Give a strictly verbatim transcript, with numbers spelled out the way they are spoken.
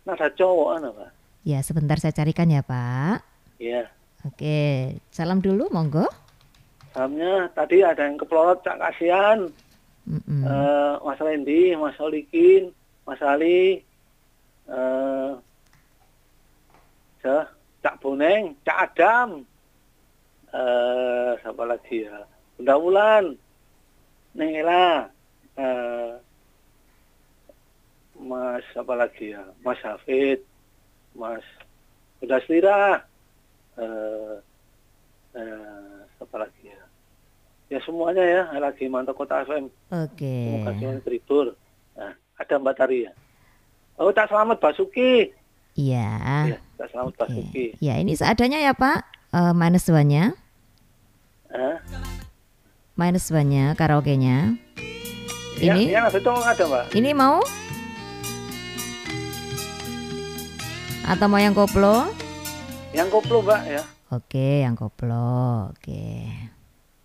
nada cowok anu Pak. Ya sebentar saya carikan ya Pak. Iya. Oke, salam dulu monggo. Salamnya tadi ada yang keplorot Cak Kasihan. Mm-mm. Uh, Mas Randy, Mas Solikin, Mas Ali, uh, Cak Boneng, Cak Adam, uh, siapa lagi ya? Bunda Wulan, Neng Ela, uh, Mas apa lagi ya? Mas Hafid, Mas Bunda Slira, uh, uh, siapa lagi ya? Ya semuanya ya, lagi mantau Kota F M. Oke. Semoga semuanya terhibur. Nah, ada Mbak Tari ya. Oh, tak selamat Basuki. Iya. Ya, tak selamat Oke. Basuki. Ya ini seadanya ya Pak. Uh, minus one-nya. Hah? Minus one-nya karaoke-nya. Ya, Ini. yang ada dong ada Mbak. Ini mau? Atau mau yang koplo? Yang koplo Mbak ya. Oke, yang koplo. Oke.